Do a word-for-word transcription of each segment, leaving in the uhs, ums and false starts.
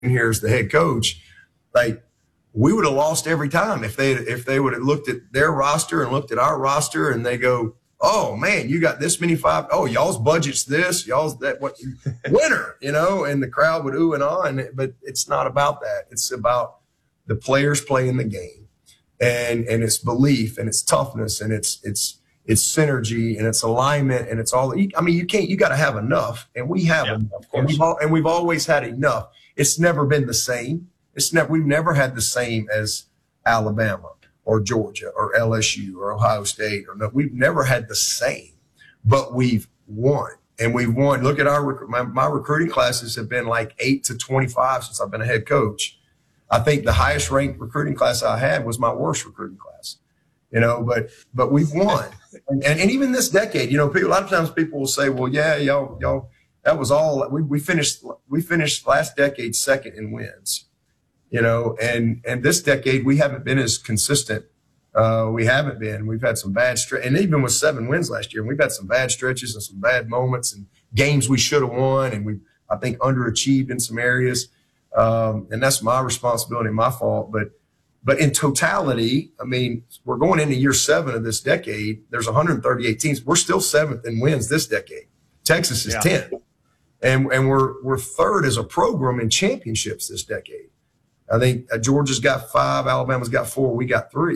here as the head coach, like we would have lost every time if they if they would have looked at their roster and looked at our roster and they go, oh man, you got this many five. Oh, y'all's budget's this, y'all's that. What winner, you know? And the crowd would ooh and ah. And but it's not about that. It's about the players playing the game, and and it's belief and it's toughness and it's it's it's synergy and it's alignment and it's all. I mean, you can't. You got to have enough, and we have yeah, enough, and we've all, and we've always had enough. It's never been the same. It's never, we've never had the same as Alabama or Georgia or L S U or Ohio State or no, we've never had the same, but we've won and we've won. Look at our, my, my recruiting classes have been like eight to twenty-five since I've been a head coach. I think the highest ranked recruiting class I had was my worst recruiting class, you know, but, but we've won. and, and, and even this decade, you know, people, a lot of times people will say, well, yeah, y'all, y'all, that was all we, we finished, we finished last decade second in wins. You know, and, and this decade, we haven't been as consistent. Uh, we haven't been. We've had some bad stretch, and even with seven wins last year, we've had some bad stretches and some bad moments and games we should have won. And we, I think, underachieved in some areas. Um, and that's my responsibility, my fault. But, but in totality, I mean, we're going into year seven of this decade. There's one hundred thirty-eight teams. We're still seventh in wins this decade. Texas is yeah. tenth. And, and we're, we're third as a program in championships this decade. I think uh, Georgia's got five, Alabama's got four, we got three.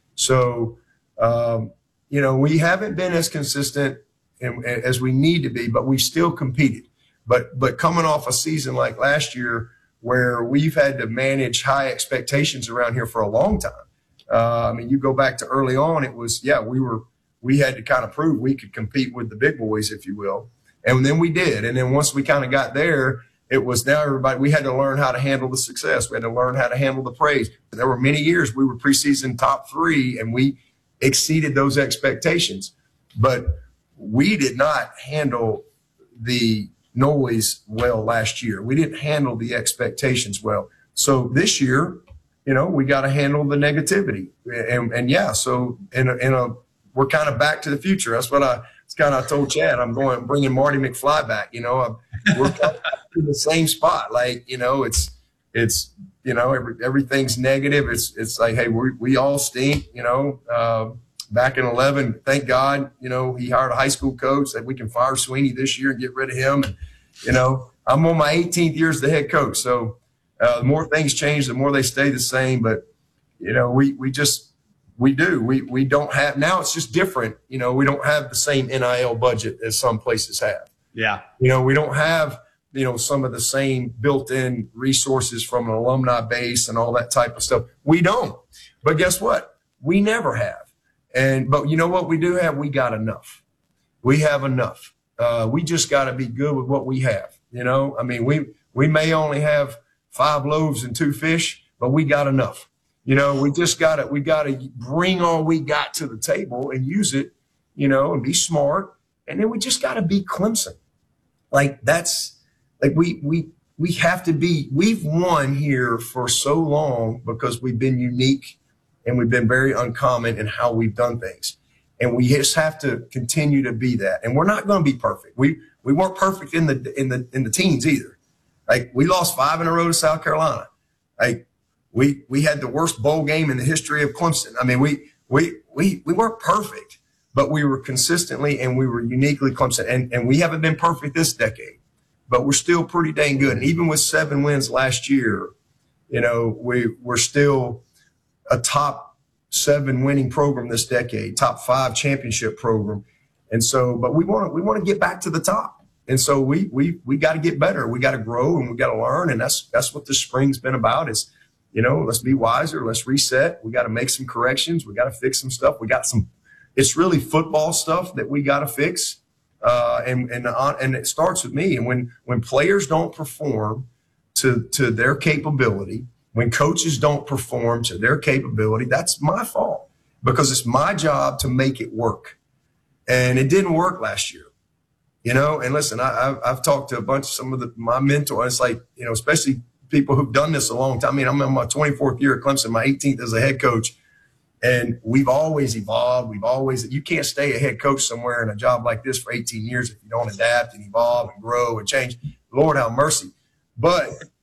So, um, you know, we haven't been as consistent in, as we need to be, but we've still competed. But but coming off a season like last year where we've had to manage high expectations around here for a long time. Uh, I mean, you go back to early on, it was, yeah, we were we had to kind of prove we could compete with the big boys, if you will. And then we did. And then once we kind of got there, it was now everybody, we had to learn how to handle the success. We had to learn how to handle the praise. There were many years we were preseason top three and we exceeded those expectations. But we did not handle the noise well last year. We didn't handle the expectations well. So this year, you know, we got to handle the negativity. And, and yeah, so in a, in a, we're kind of back to the future. That's what I, it's kind of I told Chad, I'm going, bringing Marty McFly back, you know, I'm, we're kind of in the same spot. Like, you know, it's, it's, you know, every, everything's negative. It's, it's like, hey, we, we all stink, you know, uh, back in eleven, thank God, you know, he hired a high school coach that we can fire Sweeney this year and get rid of him. And, you know, I'm on my eighteenth year as the head coach. So, uh, the more things change, the more they stay the same. But, you know, we, we just, we do, we, we don't have, now it's just different. You know, we don't have the same N I L budget as some places have. Yeah. You know, we don't have, you know, some of the same built-in resources from an alumni base and all that type of stuff. We don't. But guess what? We never have. And, but you know what we do have? We got enough. We have enough. Uh, we just got to be good with what we have. You know, I mean, we, we may only have five loaves and two fish, but we got enough. You know, we just got to, we got to bring all we got to the table and use it, you know, and be smart. And then we just got to be Clemson. Like that's like we, we, we have to be, we've won here for so long because we've been unique and we've been very uncommon in how we've done things. And we just have to continue to be that. And we're not going to be perfect. We, we weren't perfect in the, in the, in the teens either. Like we lost five in a row to South Carolina. Like we, we had the worst bowl game in the history of Clemson. I mean, we, we, we, we weren't perfect, but we were consistently and we were uniquely Clemson. And, and we haven't been perfect this decade, but we're still pretty dang good. And even with seven wins last year, you know, we, we're still a top seven winning program this decade, top five championship program. And so, but we want to, we want to get back to the top. And so we, we, we got to get better. We got to grow and we got to learn. And that's, that's what the spring's been about is, you know, let's be wiser. Let's reset. We got to make some corrections. We got to fix some stuff. We got some, it's really football stuff that we got to fix. Uh, and, and, uh, and it starts with me. And when, when players don't perform to, to their capability, when coaches don't perform to their capability, that's my fault because it's my job to make it work. And it didn't work last year, you know, and listen, I, I've, I've talked to a bunch of some of the, my mentors. It's like, you know, especially people who've done this a long time. I mean, I'm in my twenty-fourth year at Clemson, my eighteenth as a head coach. And we've always evolved. We've always, you can't stay a head coach somewhere in a job like this for eighteen years if you don't adapt and evolve and grow and change. Lord have mercy. But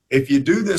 if you do this